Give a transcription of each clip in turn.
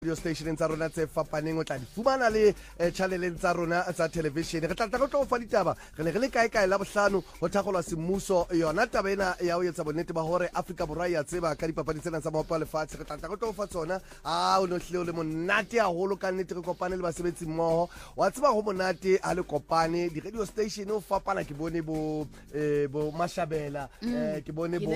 radio station tsa rona tse fapaneng o tla di fumana le channeleng tsa rona tsa television re tla go tlo fa ditaba re le kae la bohlano ho thakgolwa semmuso yona taba ena ya o etsa bonnete ba hore Afrika Borwa ya tseba ka dipapadi tsena tsa maopo le fatshe re tla go tlo fa tsona o no hlile o le monate haholo ka nnete re kopane le basebetsi mmoho wa tseba ho monate a le kopane di radio station o fapana ke bone bo Mashabela ke bone bo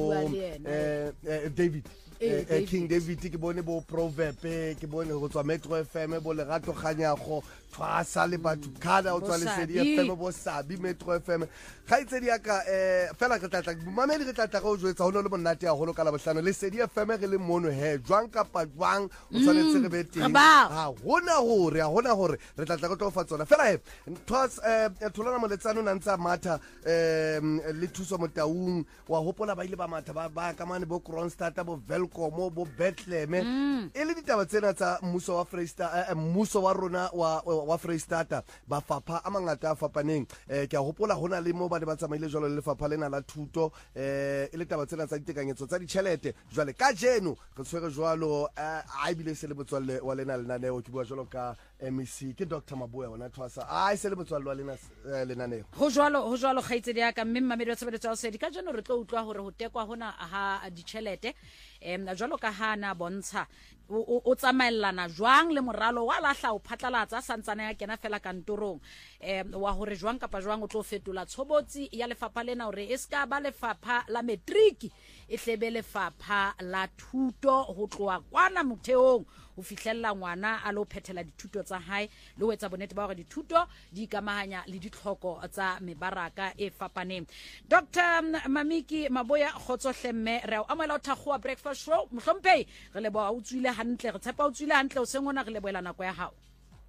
David King David ke bone bo Proverb ke bone go tswa Metro FM bo Lerato Kganyago tshwasa le batho kada o tswa le Sedi FM bo Sabi Metro FM ga itsedi ya ka fela re tla mamedi re tla go jwetsa ho no le monate ya holo ka la bohlano le Sedi FM re le mono he jwang ka jwang o tshwanetse re be teng hona hore re tla go tlofa tsona fela he twas tholana moletsano na ntsa matha le thuso motaung wa hopola ba ile ba matha ba ka mane bo Kronstadt bo Velkomo bo Bethlehem e le ditaba tsena tsa mmuso wa Freestata mmuso wa rona wa Freestata ba fapha a mangata a fapaneng ke a hopola hona le mo ba le ba tsamaile jwalo le lefapha lena la thuto e le taba tsena tsa ditekanyetso tsa ditšhelete jwale ka jeno re tshwere jwalo a bile se le botswalle wa lena lenaneo ke bua jwalo ka MEC ke Dr Maboya ona thwasa se le botswalle wa lena lenaneo ho jwalo khaitsedi ya ka mme mamedi wa tsebetso ya Sedi ka jeno re tlo utlwa hore ho tekwa hona ha ditšhelete jwalo ka hana bontsha o tsamaellana jwang le moralo wa lahla o phatlalatsa santsana ya kena fela kantorong wa hore jwang kapa jwang o tlo fetola tshobotsi ya lefapha lena hore e ska ba lefapha la matriki e hlebe lefapha la thuto ho tloa kwana motheong ho fihlella ngwana a lo phethela dithuto tsa hae le ho etsa bonnete ba hore dithuto di ikamahanya le ditlhoko tsa mebaraka e fapaneng. Dr Mamiki Maboya khotsohlemme re o amela o thakgoa breakfast show mohlomphei re leboha o tswile hantle re tshepa o tswile hantle o sengona re leboela nako ya hao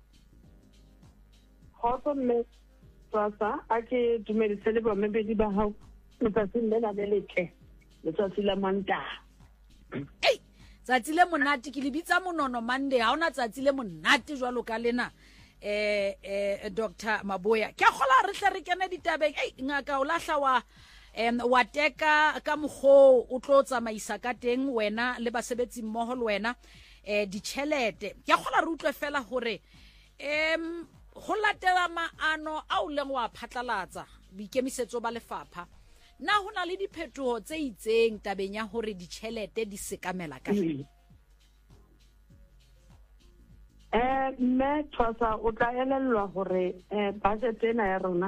mme tsasa a ke dumedise le bo mebedi ba hao letsatsing lena le letle letsatsi la Mantaha tsatsi le monate ke lebitsa monono Monday ha ona tsatsi le monate jwalo ka lena Dr Maboya ke gola re tle re kene ditabeng ngaka o lahla wa teka ka mogho o tlo tsamaisa ka teng wena le basebetsi mmoho le wena ditšhelete ke gola re utlwe fela hore go latela maano a o leng wa phatlalatsa boikemisetso ba lefapha na hona le diphetoho tse itseng tabeng ya hore ditšhelete di sekamela ka mme thwasa o tla elellwa hore budget ena ya rona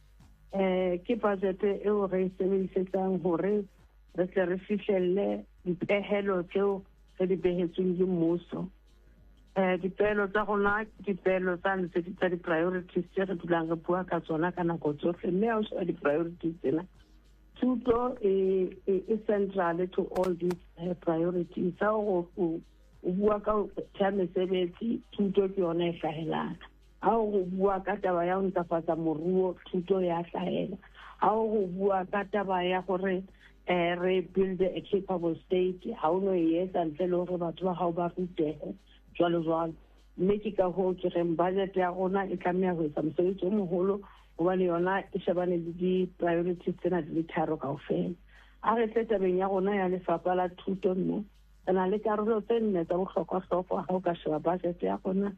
ke budget eo re sebedisetsang hore re tle re fihlelle dipehelo tseo re di behetsweng ke mmuso dipehelo tsa rona dipehelo tsa di-priorities tse re dulang re bua ka tsona ka nako tsohle mme ha o sheba di-priorities tsena thuto is central to all these priorities. So bua ka tsa mesebetsi thuto ke yona e hlahelang ha o bua ka taba ya ho ntlafatsa moruo thuto ya hlahela ha o bua ka taba ya gore re build a capable state ha o no etsa ntle le hore batho ba hao ba rutehe jwalo mme ke ka ho ke reng budget ya rona e tlameha ho etsa mosebetsi o moholo hobane yona e shebane le di-priorities tsena di le tharo kaofela a re tle tabeng ya rona ya lefapha la thuto mme re na le karolo tse nne tsa bohlokwa-hlokwa ha o ka sheba budget ya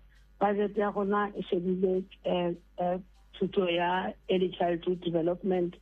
rona e shebile thuto ya early childhood development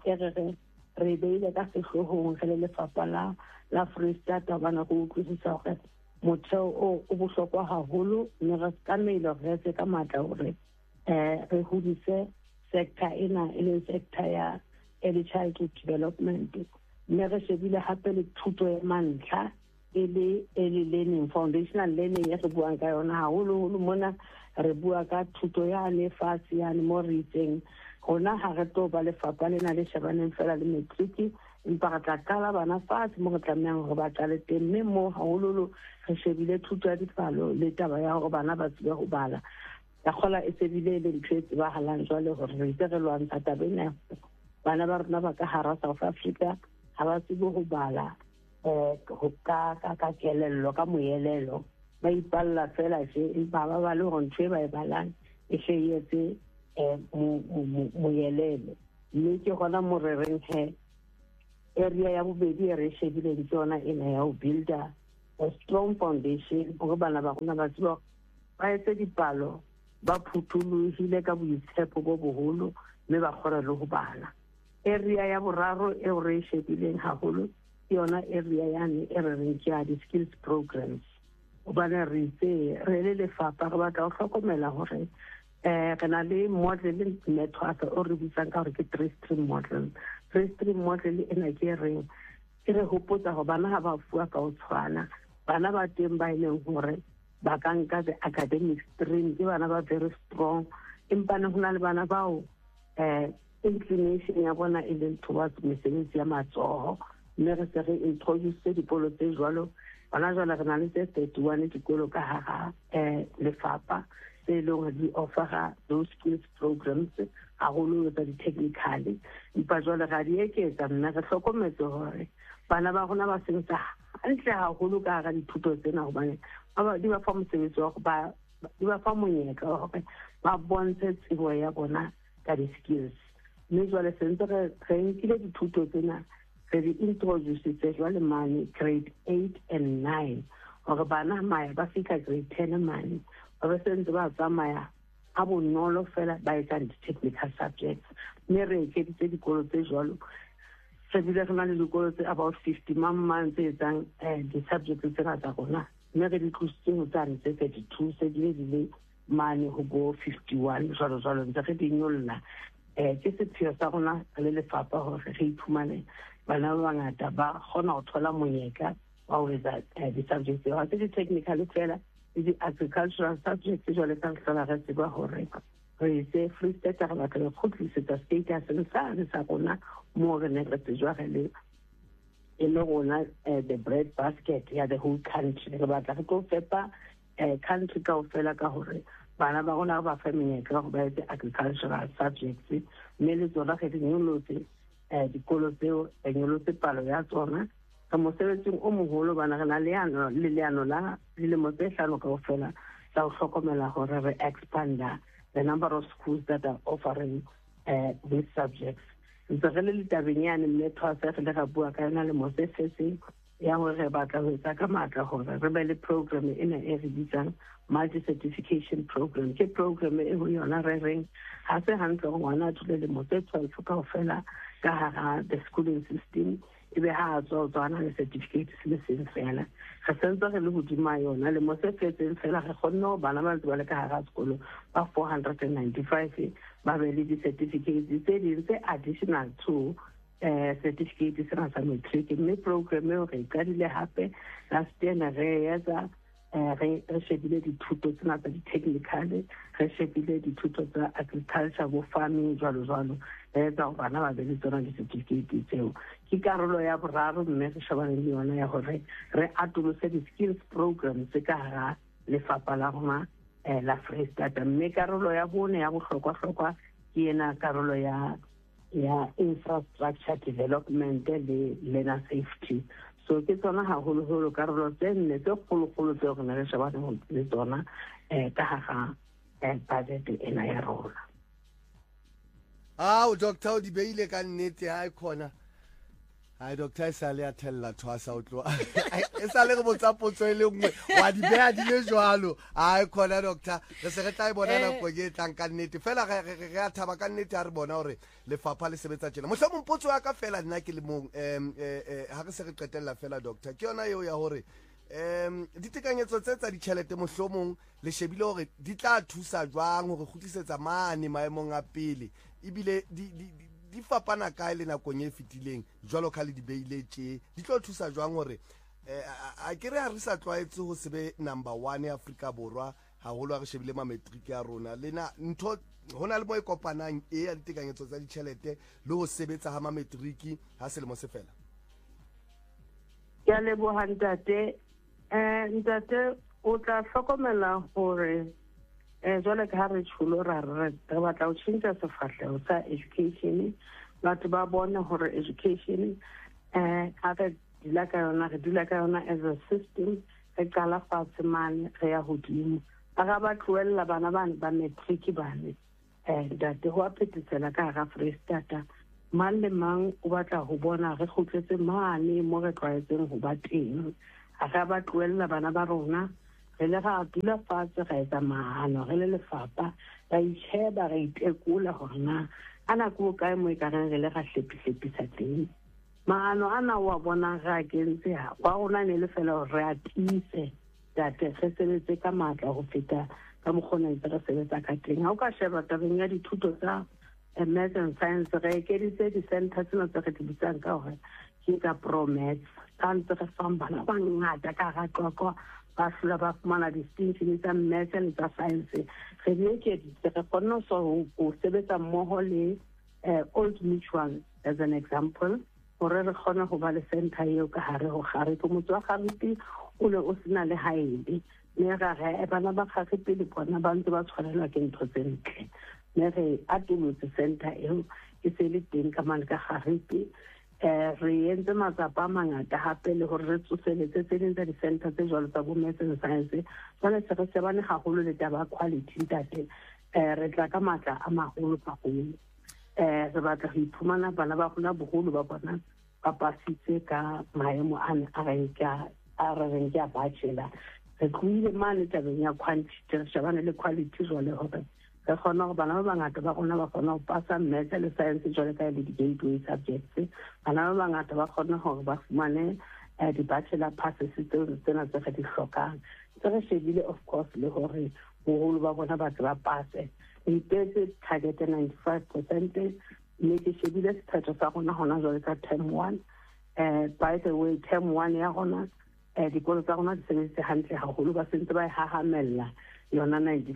re beile ka sehloohong re le lefapha la Freestata hobane go utlwisisa hore motheo o bohlokwa haholo mme re tlamehile re etse ka matla hore re hodise sector ena e leng sector ya early childhood development mme re shebile hape le thuto ya mantlha e le early learning foundational learning ya re buang ka yona haholo mona re bua ka thuto ya lefatshe ya mo re itseng gona ha re tlo ba lefapha lena le shebaneng fela le matriki empa re tla qala bana fatshe mo re tlamehang hore ba qale teng mme mo haholo re shebile thuto ya dipalo le taba ya hore bana ba tsebe ho bala ya khola e sebile le ntho e tsebahalang jwale hore re itse re lwantsha tabeng bana ba rona ba ka hara South Africa ha ba tsebe ho bala ho ka kelello ka moelelo ba ipalla fela empa ba le hore ntho e ba e balang e hleyetse moelelo mme ke gona mo re reng area ya bobedi re shebile le tsona ena ya ho builder a strong foundation gore bana ba gona ba tseba ba etse dipalo ba phuthulohile ka boitshepo bo boholo mme ba kgona le go bala. Area ya boraro e re shebileng haholo ke yona area yane e re reng ke ya di-skills programs. Obana re itse re le lefapha re batla go hlokomela gore re na le model network o re bitsang ka gore ke 3-stream model. 3-stream model e na ke reng ke re hopotsa go bana ga ba fua ka o tshwana bana ba teng ba ileng gore ba ka nka the academic stream ke bana ba very strong empa ne go na le bana bao inclination ya bona e leng towards mesebetsi ya matsoho mme re se re introduce dikolo tse jwalo bana jwale re na le tse 31 dikolo ka hara lefapha tse leng di offer those skills programs haholo tsa di-technical empa jwale ga di eketsa nna re hlokometse gore bana ba gona ba sebetsa hantle haholo ka hara dithuto tsena gobane di ba fa mosebetsi wa di ba fa monyetla wa gore ba bontshe tsebo ya bona ka di-skills mme jwale sentse re nkile dithuto tsena re di introducetse jwale mane grade 8 and 9 gore bana maya ba fika grade 10 mane ba ba sentse ba tsamaya a bonolo fela ba etsa di-technical subjects mme re ekeditse dikolo tse jwalo re bile re na le dikolo tse about 50 mang tse etsang di-subjects tse tsa gona mme re di tlositse go tsane tse 32 se di le mane go bo 51 jwalo ntse re di nyolla ke sepheo sa gona le lefapha gore re iphumane bana ba bangata ba kgona go thola monyetla wa go etsa di-subjects ga se di-technical fela le di-agricultural subjects jwale ka tlhola re tseba gore re itse Free State re batla go tlisetsa status sa gona mo re ne re tsejwa le e le gona the bread basket ya the whole country re batla go tlo fepa country ka ofela ka gore bana ba gona ba fa menyetla go ba etse agricultural subjects mme le tsona ge di nyolotse dikolo tseo e nyolotse palo ya tsona ka mosebetsing o mogolo bana re na le leano la dilemo tse hlano ka ofela tsa go hlokomela gore re expanda the number of schools that are offering these subjects. Ntse re le ditabeng yane mme thwasa re le ga bua ka yona le mosefetsing ya gore re batla go etsa ka matla gore re be le program ena e re bitsang multi-certification program ke program e go yona re reng ga se hantle go ngwana a thole lemo tse 12 ka ofela ka hara the schooling system e be ha a tswana le certificate se le seng fela ga sentse re le godima yona le mo se fetseng fela ge kgonne bana ba ntse ba le ka hara sekolo ba 495 ba be le di-certificates tse dingwe tse additional to certificate sena sa matric mme program eo re ikadile hape last year na re etsa re shebile dithuto tsena tsa di-technical re shebile dithuto tsa agriculture bo farming jwalo re etsa gore bana ba be le tsona di-certificate tseo ke karolo ya boraro mme re shebane le yona ya gore re atolose di-skills programs ka hara lefapha la rona la Free State mme karolo ya bone ya bohlokwa ke ena karolo ya infrastructure development le learner safety so ke tsona haholo karolo tse nne tse kgolo tse go ne re shebane le tsona ka hara budget ena ya rona. Doctor o di beile ka nnete ha khona Doctor e sale a thella thwasa o tlo e sale re botsa potso e le nngwe wa di beha di le jwalo khona Doctor re se re tla e bona nako ke tlang ka nnete fela re a thaba ka nnete a re bona hore lefapha le sebetsa tjena mohlomong potso ya ka fela nna ke le mong ha re se re qetella fela Doctor ke yona eo ya hore ditekanyetso tse tsa ditšhelete mohlomong le shebile hore di tla thusa jwang hore khutlisetsa mane maemong a pele ebile di fapana kae le nakong e fetileng jwalo ka le di beile tje di tlo thusa jwang hore a ke re ha re sa tlwaetse ho sebe number 1 ya Afrika Borwa haholo re shebile ma matric ya rona lena ntho hona le mo e kopanang e ya ditekanyetso tsa ditšhelete le ho sebetsa ha ma matric ha selemo se fela ya le bo hantate o tla hlokomela gore jwale ka re tshulo re batla go tšhentša sefahlego sa education batho ba bona gore education ga re dula ka yona as a system re qala fatshe mane re ya godimo a ga ba tloelela bana bane ba matric bane ntate go a phethesela ka hara Free State mang le mang o batla go bona re kgotletse mane mo re tlwaetseng go ba teng a ga ba tloella bana ba rona re le ga dula fatshe ga etsa maano re le lefapha ba itsheba ga itekola gore na ana go kae mo ka re le ga hlepisa teng maano ana wa bona ga kentse ha wa rona ne le fela re atise tate re sebetse ka matla go feta ka mogona itse re sebetsa ka teng ha o ka sheba tabeng ya dithuto tsa math and science re ekeditse di-center tsena tse re di bitsang ka gore ke ka pro-maths ka ntse re fang bana ba ngata ka ga tloko ba hlola ba fumana distinction tsa math le tsa science re di ekeditse re kgone go sebetsa mmogo le Old Mutual as an example gore re kgone go ba le center eo ka hare go gare ke motse wa Garipi o le o sena le haedi mme ga re bana ba Garipi le bona ba ntse ba tshwanelwa ke ntho tse ntle mme re atolotse center eo e se le teng ka mane ka Garipi re entse matsapa a mangata gape le gore re tsoseletse tse dingwe tsa di-center tse jalo tsa bo maths and science jale se re sebane gagolo le taba quality ntate re tla ka matla a magolo gagolo re batla go iphumana bana ba gona bogolo ba bona ba pasitse ka maemo a reng ke a bachelor re tloile mane tabeng ya quantity re shebane le quality jwale gore re kgona go bana ba bangata ba gona ba kgona go pasa maths le science jwale ka le di-gateway subjects bana ba bangata ba kgona gore ba fumane di-bachelor passes tsena tse re di hlokang tse re shebile of course le gore bogolo ba bona ba tse ba pase re ipetse target 95% mme ke shebile sephetho sa gona gona jwale ka term 1 by the way term 1 ya gona dikolo tsa gona di sebeditse hantle gagolo ba sentse ba e hahamella yona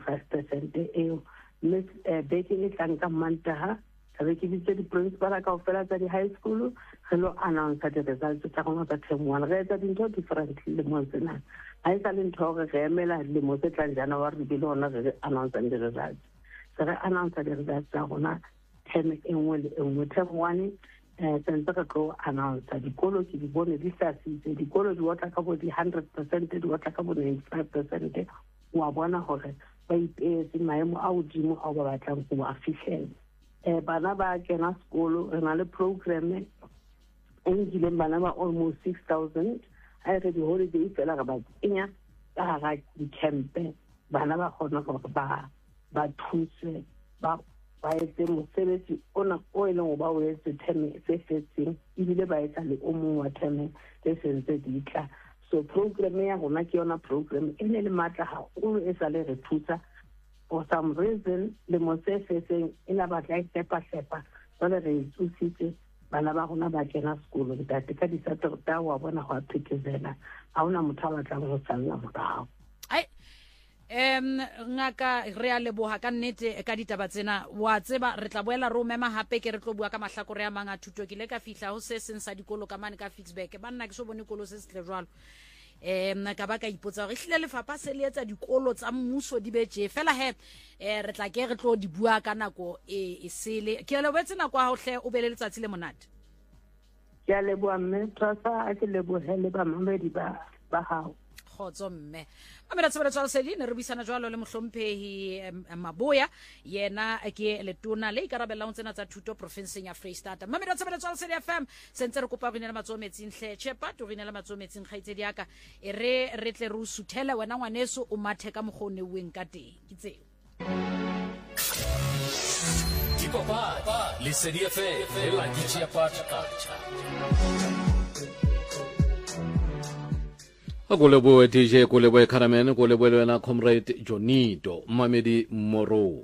95% eo mme beke e tlang ka Mantaha ka be ke bitse di-principal ka ofela tsa di-high school re lo announce di-results tsa gona tsa term 1 re etsa dintho differently le mo tsena ha e sa le ntho gore re emela le mo tse tlang January di le ona re announce di-results re announce di-results tsa gona term e nngwe le nngwe term 1 sentse re tlo announce dikolo ke di bone di hlasitse dikolo di otla ka bo di 100% di otla ka bo 95% wa bona gore ba ipeetse maemo a godimo a ba batlang go a fitlhela bana ba kena sekolo re na le program e nkileng bana ba almost 6,000 ha re di-holiday fela re ba tsenya ka gara di-campe bana ba kgona gore ba thuse ba etse mosebetsi ona o e leng go ba o etse terme se fetseng ebile ba etsa le o mongwe wa terme tse sentse di tla so program ya gona ke yona program e ne le matla gagolo e sa le re thusa for some reason le mo se fetseng e la batla e sepa jale re itsositse bana ba gona ba kena sekolo ntate ka disaterta wa bona go a phethezela ga ona motho a batlang go salela morago ngaka re a leboga ka nnete ka ditaba tsena wa tseba re tla boela re o mema gape ke re tlo bua ka mahlakore a mang a thuto ke le ka fihla go se seng sa dikolo ka mane ka Fixburg banna ke so bone kolo se setle jwalo ka ba ka ipotsa gore ehlile lefapha se le etsa dikolo tsa mmuso di betse fela he re tla ke re tlo di bua ka nako e sele ke le betse nako a hle o bele letsatsi le monate ke a leboa mme trasa a ke lebohele ba mamedi ba hao khotso mme mamela tsebela tswa sedine re buisana jwalo le mohlomphehi Maboya yena ke letona le ikarabela tsena tsa thuto provinseng ya Freystata mamela tsebela tswa sedine FM sentse re kopa rinela matsometsing hle chepa to rinela matsometsing khaitse diaka e re tle re usuthele wena ngwaneso o mathe ka mogone weng ka teng ke tseo Papa, le CDF, la Dichia Culture. Akuleboe DJ kuleboe Karamen kuleboe na comrade Jonito Mamedi Moro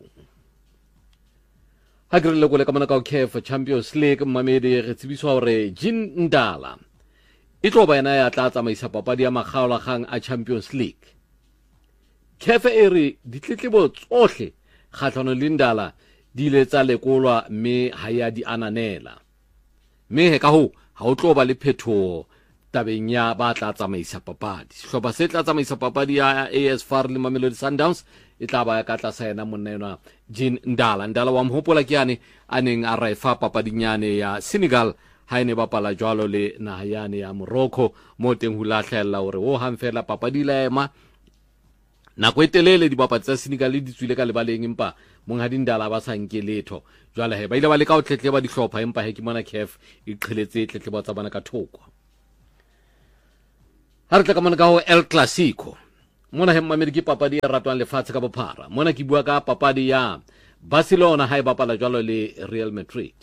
Agrile kule kamana ka KF Champions League Mamedi re tsebiswa hore Jean Ndala e tlo ba ena ya tla tsamaisa papadi ya magaolagang a Champions League KF ere ditletlebo tsohle kgatlano le Ndala di ile tsa lekolwa mme ha ya di ananela mme ka ho ha o tlo ba le phetho tabeng ya ba tla tsamaisa papadi hloba se tla tsamaisa papadi ya AS FAR le Mamelodi Sundowns e tla ba ka tla saena monnena Jean Ndala wa mhopola ke yane a neng a raifa papadinyane ya Senegal ha ene bapala jwalo le nahayane ya Morocco mo teng ho lahlella hore o hang fela papadi la ema nako etelele dibapadi tsa Senegal di tswile ka lebaleng empa monghadi Ndala ba sa nke letho jwale he ba ile ba le ka o tletleba dihlopha empa he ke mona KF e qheletse tletleba tsa bana ka thoko ha re tla ka mona ka ho El Clasico mona he mmamedi ke papadi e ratwang lefatshe ka bophara. Mona ke bua ka papadi ya Barcelona ha e bapala jwalo le Real Madrid.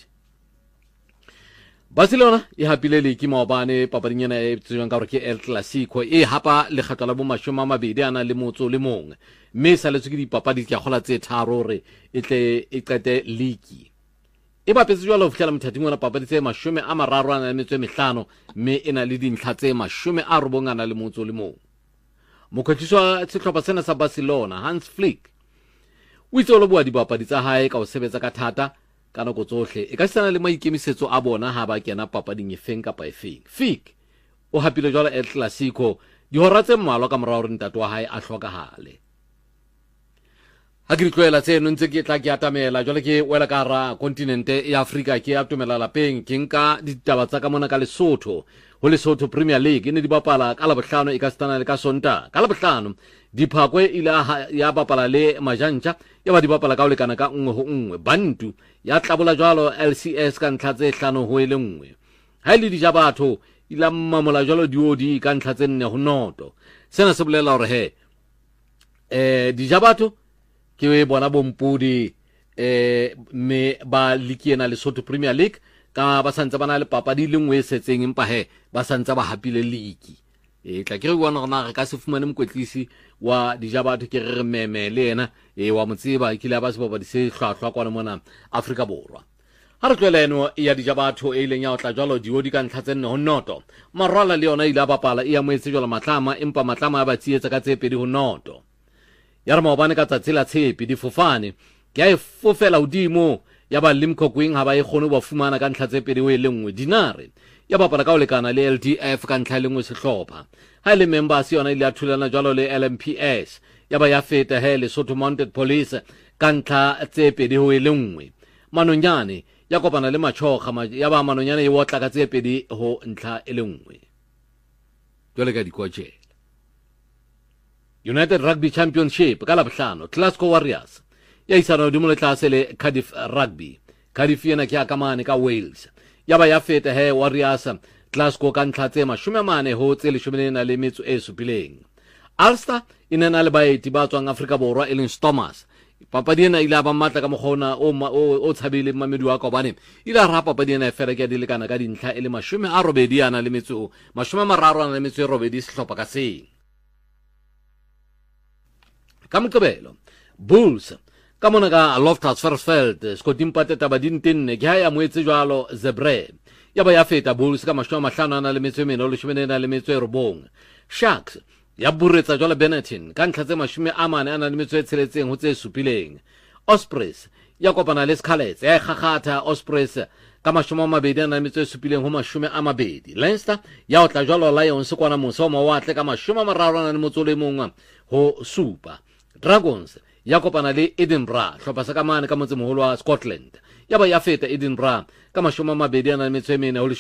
Barcelona e hapile le ke maobane papading ena e tswang ka hore ke El Clasico e hapa le kgatlo la bo 20 ana le motso le mong, mme sa le tswiki dipapadi ke gola tse tharo re e tle e qete league. E bapetse jwalo ho fihlela mothating ona papadi tse 35 mme ena le dintlha tse 90 ana le motso le mong. Mokwetlisi wa sehlopha sena sa Barcelona Hans Flick o itse o lo bua dipapadi tsa hae ka ho sebetsa ka thata ka nako tsohle e ka sana le maikemisetso a bona ha ba kena papading efeng kapa efeng. Flick o hapile jwalo El Clasico dihora tse mmalwa ka morao hore ntate wa hae a hlokahale. Ha ke tloela tseno ntse ke tla ke atamela jwale ke wela ka ra kontinente ya Afrika ke atumela lapeng ke nka ditaba tsa ka mona ka Lesotho ho Lesotho Premier League ne di bapala ka Labohlano e ka stana le ka Sontaga. Ka Labohlano Diphakwe ila ya bapala le Majantja ya ba di bapala ka ho lekana ka 1-1. Bantu ya tlabola jwalo LCS ka ntlha tse 5-1. Ha ile di jabatho ila mamola jwalo diodi ka ntlha tse 4-0. Sena se bolela hore he di jabatho ke we bona bompudi me ba likiena Lesotho Premier League ka ba santse bana le papadi le ngwe setseng empa he ba santse ba hapile league. Tla ke re bona rona re ka se fumane mokwetlisi wa dijabatho ke re meme le yena wa motsiba ke le ba se baba di se hlwahlwa kwana mona Afrika Borwa. Ha re tloela eno ya dijabatho e leng ya o tla jwalo diodi ka ntlha tse 4-0. Marwala le yona ile bapala e amoetse jwalo matlama empa matlama a ba tsietsa ka tse 2-0. Ya re maobane ka tsatsi la tshepi difofane ke a e fofela hodimo ya ba Limco Queen ha ba e kgone ba fumana ka ntlha tse 2-1. Dinare ya bapala ka ho lekana le LDF ka ntlha le ngwe sehlopha. Ha ile members yona ile a thulana jwalo le LMPS ya ba ya feta he Lesotho Mounted Police ka ntlha tse 2-1. Manonyane ya kopana le Machoga ya ba Manonyane e wotla ka tse 2-1. Jwale ka dikojela United Rugby Championship ka Labohlano Glasgow Warriors ya isana hodimo le tlase le Cardiff Rugby. Cardiff yena ke akamane ka Wales ya ba ya feta he Warriors Glasgow ka ntlha tse 17 Ulster inena le baeti ba tswang Afrika Borwa Ellen Stormers. Papadi ena ile ba matla ka mogona o tshabile mamedi wa ka bane ile ra papadi ena e fela ke di lekana ka dintlha ele 80 ana le metso 30 sehlopha ka seng. Ka Moqebelo Bulls ka mona ka Loftus Versfeld Scotland Pateta ba dintinne ke ha ya moetse jwalo Zebre ya ba ya feta Bulls ka 50 ana le metso 9. Sharks ya buretsa jwalo Benetton ka ntlha tse 40 ana le metso 6 ho tse 7. Ospreys ya kopana le Scarlets ya gagata Ospreys ka 20 ana le metso 7 ho 20. Leinster ya otla jwalo Lions kwana moso mo watle ka 30 ana le motso le mongwa ho Super. Dragons ya kopana le Edinburgh hlopha sa kamane ka motse moholo wa Scotland ya ba ya feta Edinburgh ka 20 ana le metso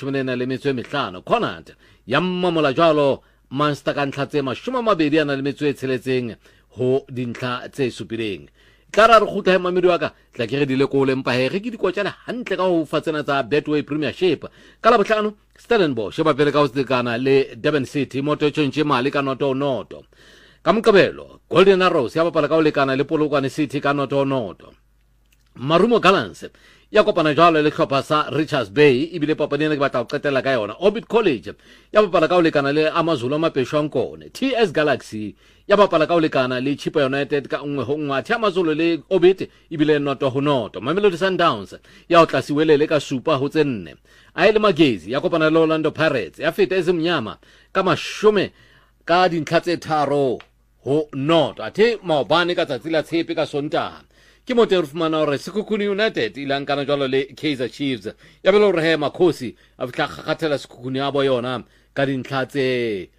4 Connacht ya mmamola jwalo Munster ka ntlha tse 20 ana le metso 6 ho dintlha tse 7. Tla re khutla he mamedi wa ka tla ke re dile ko le mpa he re ke dikotsana hantle ka ho fatsena tsa Betway Premiership ka Labohlano Stellenbosch ba pele ka ho tsekana le Durban City moto tshentse mali ka noto. Ka Moqebelo Golden Arrows ya bapala ka ho lekana le Polokwane City ka noto. Marumo Gallants ya kopana jwalo le hlopha sa Richards Bay ebile papadi ena ke batla ho qetela ka yona. Orbit College ya bapala ka ho lekana le AmaZulu Mapeshwankone. TS Galaxy ya bapala ka ho lekana le Chippa United ka 1-1. AmaZulu le Orbit ebile noto. Mamelodi Sundowns ya o tlasiwelele ka Super ho tse 4. Aile Magezi ya kopana le Orlando Pirates ya feta Ezimnyama ka 10 ka dintlha tse 3 ho not. Athe maobane ka tsatsi la tshepe ka Sontaga ke mote re fumana hore Sekhukhune United ile nkana jwalo le Kaizer Chiefs ya bele hore he Makhosi a fitla gagathela Sekhukhune ya bo yona ka dintlha tse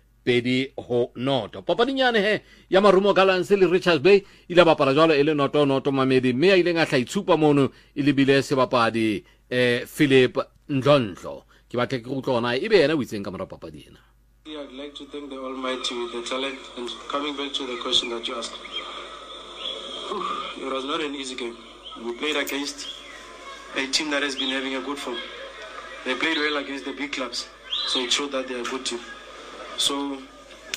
2-0. Papadinyane he ya Marumo Gallants le Richards Bay ile bapala jwalo ele noto mamedi mme ile nga hlaitshupa mono ile bile se bapadi Philip Ndlondlo ke batla ke go tlona e be yena o itseng ka mora papadi ena. I'd like to thank the Almighty with the talent, and coming back to the question that you asked. It was not an easy game. We played against a team that has been having a good form. They played well against the big clubs, so it showed that they are a good team. So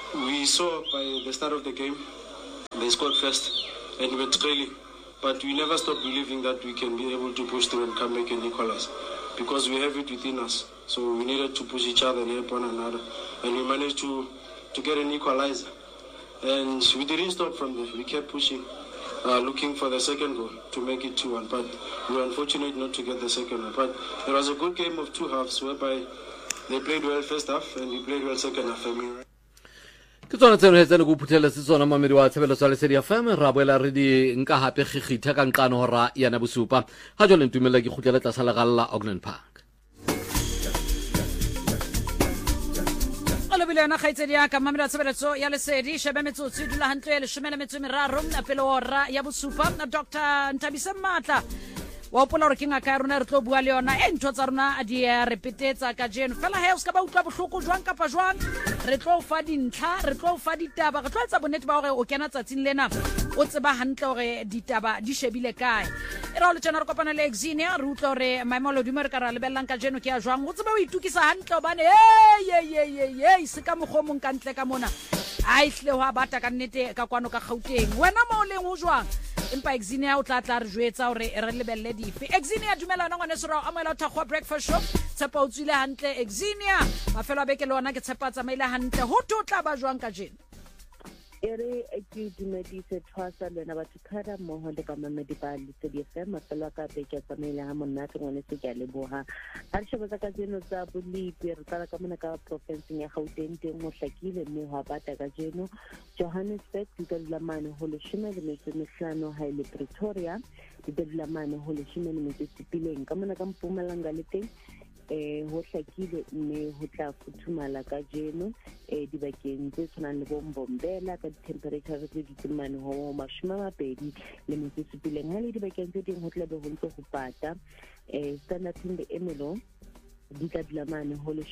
We saw by the start of the game, they scored first and we were trailing. But we never stopped believing that we can be able to push through and come back and equalize. Because we have it within us. So we needed to push each other and help one another. And we managed to get an equalizer. And we didn't stop from there. We kept pushing, looking for the second goal to make it 2-1. But we were unfortunate not to get the second one. But it was a good game of two halves whereby they played well first half and we played well second half. ke tsona tseno he tsene go phuthela se tsona mamedi wa tshebeletso ya Lesedi FM ra boela re di nka hape gigitha ka nqano hora yana bosupa ha jole ntumela ke khutlela tla sala galla Ogden Park bile yona kgaitsedi ya ka mamedi wa tshebeletso ya Lesedi shebe metsotso dula hantle le 13 pele hora ya bosupa Dr. Ntabisa Matla wa pola re kinga ka rona re tlo bua le yona ntho tsa rona di repetetsa ka jeno fela he o ska ba utlwa bohloko jwang kapa jwang re tlo fa dintlha re tlo fa ditaba re tlo etsa bonnete ba hore o kena tsatsing lena o tseba hantle hore ditaba di shebile kae e ra le tsena re kopana le Exinia re utlwa hore maemolo di mo re ka ra lebellang ka jeno ke ya jwang o tseba o itukisa hantle bane hey se ka mogomong ka ntle ka mona ai hle wa bata ka nnete ka kwano ka Gauteng wena mo leng ho jwang empa Exinia o tla re jwetsa hore re lebelle dife Exinia dumela ngwane sera amela thakgwa breakfast show tshepa o tswile hantle Exinia mafelo a beke le ona ke tshepa tsamaile hantle ho tla ba jwang ka jeno ere ke dumedise thwasa lena batho khara mmoho le ka mamedi ba Lesedi FM mafelo ka beke tsamaile ha monate ngwane se ke leboha ha re shebetsa ka jeno tsa bolipi re tsala ka mona ka province ya Gauteng teng mo hlakile mme ha bata ka jeno Johannesburg di dula mane ho le 15 ha ile Pretoria di dula mane ho le 17 ka mona ka Mpumalanga le teng ho hlakile mme ho tla futhumala ka jeno dibakeng tse tshwanang le Bombombela ka temperature tse di tsemane ho 20 le metsepileng ha le dibakeng tse ding ho tla be ho ntse ho pata standard in the Emelo di ka dula mane ho le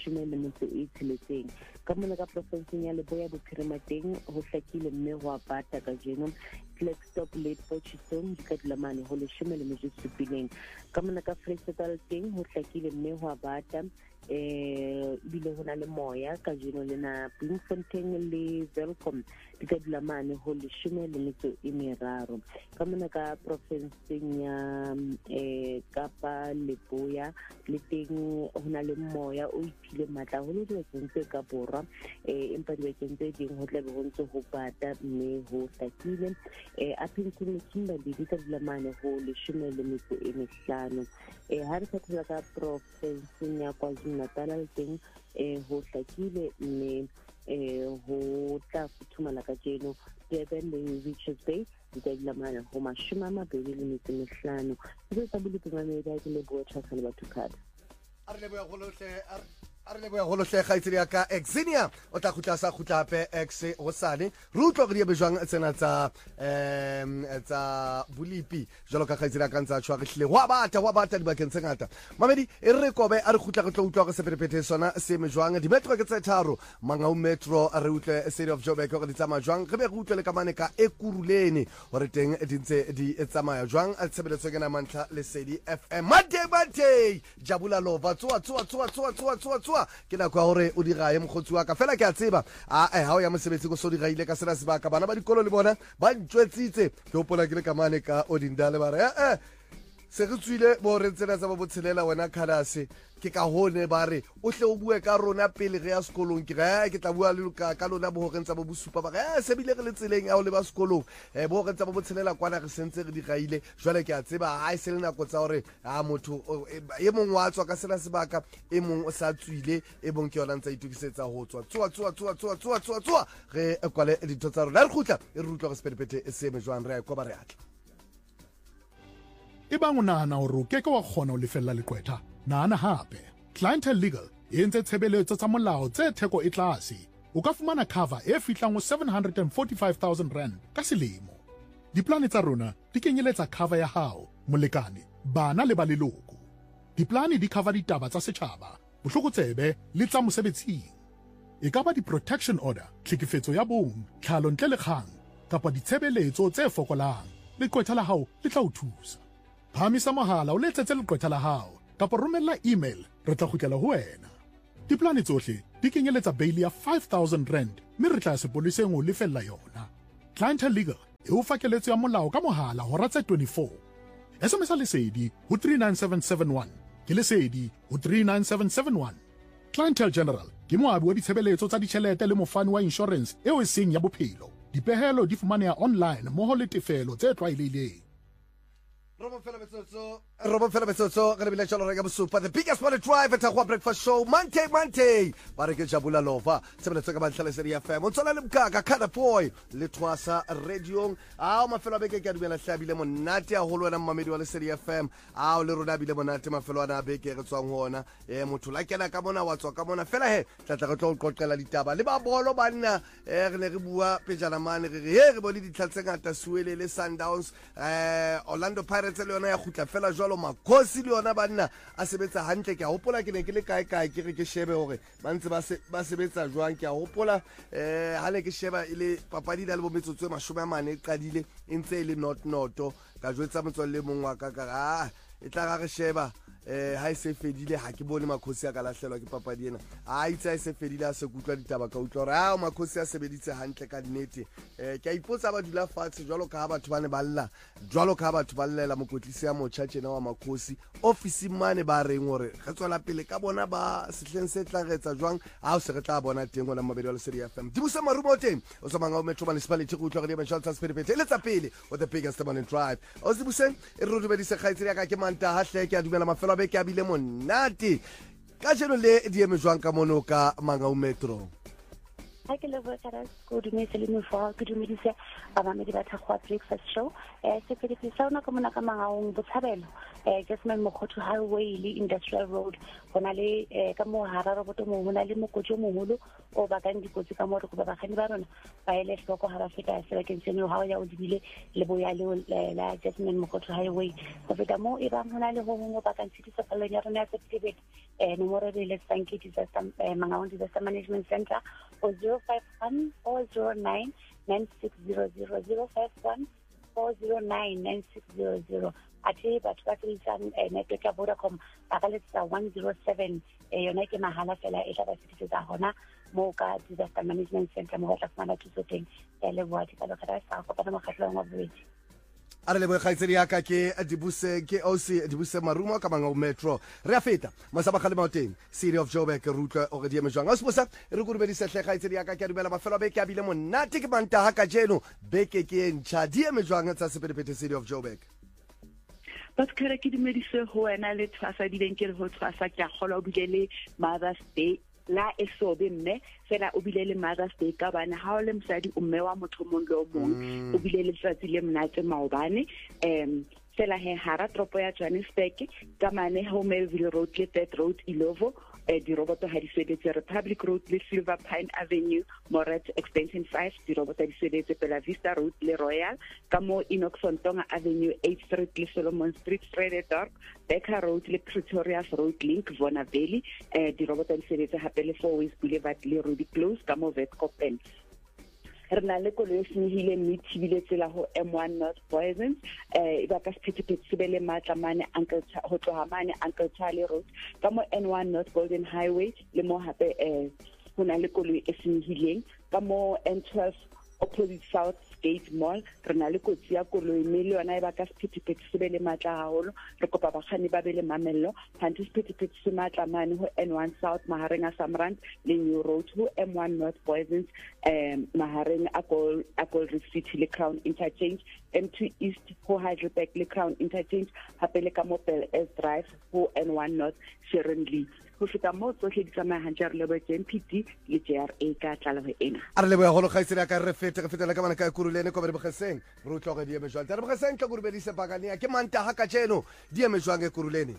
16 ka mona ka province ya Leboya Bophirima teng ho hlakile mme ho apata ka jeno Flagstop Late Potchefstroom di ka dula mane ho le 17 ka mona ka Freestyle teng ho hlakile mme ho apata bile hona le moya ka jeno lena Bloemfontein le Welcome di ka dula mane ho le 13 ka mona ka province ya Kapa Leboya le teng hona le moya o iphile matla ho le ditsentse ka borwa empa ditsentse ding ho tla be ho ntse ho pata mme ho hlakile a Phinkhuni Kimberley di ka dula mane ho le 15 ha re fetela ka province ya KwaZulu-Natal teng ho hlakile mme ho tla futhumala ka jeno Durban le Richards Bay di ka dula mane ho 25 se tsa bolipi mamedi a ke le bua tshasa le batho khada a re leboya go lohle kgaitsedi ya ka Exinia o tla khutla sa khutla pe ex hosane re utlwa go di be jwang tsena tsa bolipi jalo ka kgaitsedi ya ka ntsa tshwa re hlile wa bata di bakeng tse ngata mamedi e re kobe a re khutla go tlo utlwa go sepepete sona se me jwang di metro ke tse tharo Mangau metro re utlwe City of Joburg go di tsamaya jwang re be re utlwe le ka mane ka Ekuruleni hore teng di ntse di tsamaya jwang a tshebeletso ke na mantla Lesedi FM Monday jabula lova tswa ke na kwa hore o dira ye mogotsi wa ka fela ke a tseba ha o ya mosebetsi go so di gaile ka sena sebaka bana ba dikolo le bona ba ntshwetsitse ke hopola ke le ka mane ka Odindale ba re se re tswile bo re tsena tsa bo botshelela wena Khalase ke ka hone ba re o hle o bue ka rona pele re ya sekolong ke ke tla bua le ka lona bo horeng tsa bo bosupa ba re se bile re le tseleng ya o le ba sekolong bo horeng tsa bo botshelela kwana re sentse re di gaile jwale ke a tseba ha e se le nako tsa hore motho e mong wa tswa ka sena sebaka e mong o sa tswile e bong ke yona ntsa itukisetsa ho tswa re kwale ditho tsa rona re khutla e re utlwa go sepepete se me jwang re a kwa ba re atla Ebang o nahana hore o keke wa kgona ho lefella leqwetha nahana hape Clientele Legal e entse tshebeletso tsa molao tse theko e tlase o ka fumana cover e fihlang ho 745,000 rand ka selemo diplane tsa rona di kenyeletsa cover ya hao molekane bana le ba leloko diplane di cover ditaba tsa setjhaba bohlokotsebe le tsa mosebetsing e ka ba di-protection order tlhekefetso ya bong tlhalo ntle le kgang kapa ditshebeletso tse fokolang leqwetha la hao le tla o thusa phamisa mohala o letsetse leqwetha la hao kapa romella email re tla kgutlela ho wena diplane tsohle di kenyeletsa bail ya 5,000 rand mme re tla sepoleseng o lefella yona. Clientele Legal e o fakeletso ya molao ka mohala hora tse 24. SMS lesedi ho 39771 ke lesedi ho 39771. Clientele General ke moabi wa ditshebeletso tsa ditjhelete le mofani wa insurance eo e seng ya bophelo. Dipehelo di fumaneha online mmoho le tefelo tse tlwaelehileng. Robo fela metsotso re lebile jalo re ka bosupa the biggest morning drive at our breakfast show Monday ba re ke Jabula Lova sebeletso ka bantlha lesedi FM o tsona le mkaka Kada Boy le Twasa radio a mafelo a beke ke a dumela hlabile monate a holo wena mmamedi wa lesedi FM a le rona bile monate mafelo ana beke re tswang hona motho la kena ka mona wa tswa ka mona fela he tla tla re tlo qoqela ditaba le ba bolo banna re ne re bua pejana mane re bone ditlhatse ngata Suele le Sundowns Orlando Pirates le yona ya khutla fela jwalo Makhosi le yona banna a sebetsa hantle ke a hopola ke ne ke le kae ke re ke shebe hore ba ntse ba sebetsa jwang ke a hopola ha ne ke sheba ile papadi da le bo metsotso 40 qadile ntse ile noto ka jwetsa motswalle mongwa ka e tla ga re sheba ha se fedile ha ke bone Makhosi a ka lahlelwa ke papadi ena a itse a se fedile a se kutlwa ditaba ka utlwa re Makhosi a sebeditse hantle ka nnete ke a ipotsa ba dula fatshe jwalo ka ha batho ba ne balla jwalo ka ha batho ba llela mokotlisi ya motjhatjena wa Makhosi office mane ba reng hore re tswela pele ka bona ba sehleng se tla retsa jwang ha o se re tla bona teng ona mabedi wa lesedi FM di busa marumo teng o sa manga o Metro Municipality go utlwa re di Marshall Transport le tsa pele with the biggest morning drive o se buseng e re re bedise khaitsiri ka ke manta ha hle ke a dumela mafelo be ke abile monate ka jeno le di eme jwang ka mono ka manga o Metro ha ke le bua ka go dumedisa le mofo ke dumedisa ba mamedi ba thakgwa breakfast show se ke di sauna ka mona ka manga o botshabelo Jasmine Mokgotho Highway le Industrial Road hona le ka mo hara roboto mo hona le mokotjo moholo o ba ka dikotsi ka mo re go ba gani ba rona ba ile hloko ha ba feta sebakeng seno ha ya o dibile le boya le la Jasmine Mokgotho Highway go feta mo e ba hona le ho ba ka ntshiti sa palo ya rona ya certificate nomoro re le tsanke disaster Mangaung Disaster Management Center o 051 409 9600 051 409 9600 ate batho ba tsitsang network ya Vodacom ba ka letsa 107 yona ke mahala fela e tla ba fitisetsa hona mo ka disaster management center mo tla fumana thuso teng le boati ka lokela sa go kana mogahlo wa bobedi are le bogaitsedi ya ka ke dibuse ke OC dibuse marumo ka manga o Metro re a feta masaba khale maoteng City of Joburg rutla o re di eme jwang a se re go rubedi se tlhegaitsedi ya ka ke a dumela mafelo be ke abile monate ke manta ha ka jeno beke ke ntšha di eme jwang tsa sepedipete City of Joburg But kare ke dumedise ho wena le Twasa di benkele ho Twasa ke a kgola o bile le Mother's Day la esobe mme fela o bile le Mother's Day ka bana ha o le msadi o mme wa motho mong le o mong o bile le tsatsi le mnate maobane fela he hara tropo ya Johannesburg ka mane ho Melville Road le Third Road Ilovo di roboto ha di sebetse Republic Road le Silver Pine Avenue Moret Extension 5 di roboto di sebetse Bella Vista Road le Royal ka mo Enoch Sontonga Avenue 8th Street le Solomon Street Frederick Becker Road le Pretorius Road Link Vona Valley di roboto di sebetse hape le Four Ways Boulevard le Ruby Close ka mo Westcopen re na le koloi senyehile mme thibile tsela ho M1 North Boysens e ba ka sephethephethe sebele matla mane Uncle ho tloha mane Uncle Charlie Road ka mo N1 North Golden Highway le mo hape ho na le koloi e senyehileng ka mo N12 opposite South Gate Mall re na le kotsi ya koloi mme le yona e ba ka sephethephethe sebele matla haholo re kopa bakganni ba bele mamello hanti sephethephethe se matla mane ho N1 South mahareng a Samrand le New Road ho M1 North Boysens mahareng a Gold Reef City le Crown Interchange M2 East ho Heidelberg le Crown Interchange hape le ka mo Bell S Drive ho N1 North Sharon Lee go feta mo tsohle di tsamaya hantle re lebo JMPD le JRA ka tlaleho ena a re lebo ya holo khaitsedi ka re fetela ka bana ka kurulene ko be bogeseng re utlo go di eme jwang tare bogeseng ka kurubedise pakane ke manta ha ka jeno di eme jwang e kurulene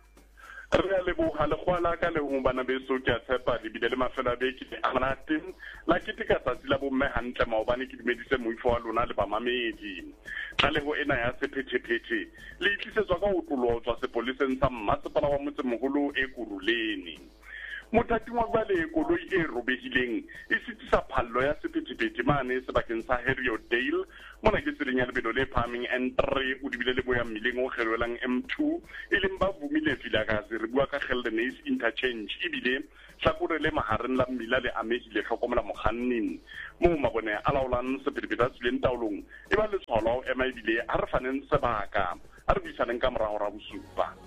re le bo ha le khwala ka le ho bana beso ke a tshepa di bile le mafela be ke a manating la ke tika tsatsi la bo mme hantle maobane ke dimedise moifo wa lona le ba mamedi tlaleho ena ya sephethephethe le itlisetswa ka ho tlotswa sepoleseng sa mmasepala wa motse moholo e kurulene mothating wa bale koloi e robehileng e sitisa phallo ya sephethephethe mane sebakeng sa Harriodale mona ke tseleng ya lebelo le phahameng N3 o dibile le boya mmileng o kgelwelang M2 e leng ba vumile Vilakazi re bua ka Geldenhuys interchange ebile hlakore le mahareng la mmila le amehile hlokomela mokganning mo mabone a laolang sephethephethe a tswileng taolong e ba letshwao la ho ema ebile a re faneng sebaka a re buisaneng ka morago ra bosupa